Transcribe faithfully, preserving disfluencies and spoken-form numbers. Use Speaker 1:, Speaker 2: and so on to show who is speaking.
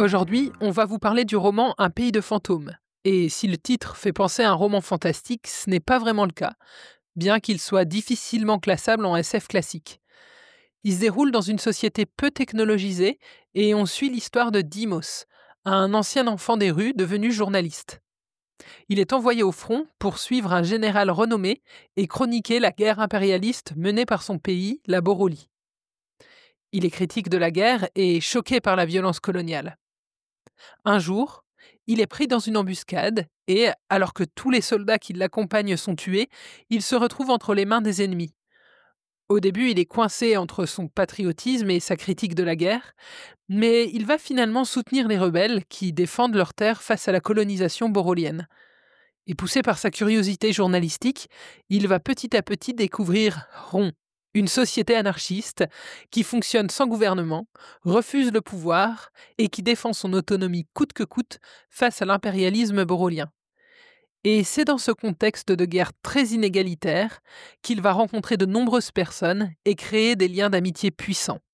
Speaker 1: Aujourd'hui, on va vous parler du roman Un pays de fantômes. Et si le titre fait penser à un roman fantastique, ce n'est pas vraiment le cas, bien qu'il soit difficilement classable en S F classique. Il se déroule dans une société peu technologisée et on suit l'histoire de Dimos, un ancien enfant des rues devenu journaliste. Il est envoyé au front pour suivre un général renommé et chroniquer la guerre impérialiste menée par son pays, la Borolie. Il est critique de la guerre et choqué par la violence coloniale. Un jour, il est pris dans une embuscade et, alors que tous les soldats qui l'accompagnent sont tués, il se retrouve entre les mains des ennemis. Au début, il est coincé entre son patriotisme et sa critique de la guerre, mais il va finalement soutenir les rebelles qui défendent leurs terres face à la colonisation borolienne. Et poussé par sa curiosité journalistique, il va petit à petit découvrir Ron, une société anarchiste qui fonctionne sans gouvernement, refuse le pouvoir et qui défend son autonomie coûte que coûte face à l'impérialisme borolien. Et c'est dans ce contexte de guerre très inégalitaire qu'il va rencontrer de nombreuses personnes et créer des liens d'amitié puissants.